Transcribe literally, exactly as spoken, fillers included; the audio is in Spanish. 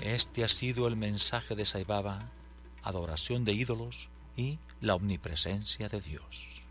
Este ha sido el mensaje de Sai Baba, adoración de ídolos y la omnipresencia de Dios.